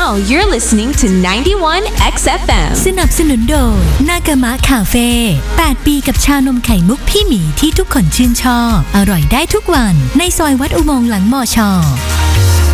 you're listening to 91 XFM สนับสนุนโดยนากามะคาเฟ่8 ปีกับชานมไข่มุกพี่หมีที่ทุกคนชื่นชอบอร่อยได้ทุกวันในซอยวัดอุโมงค์หลังมช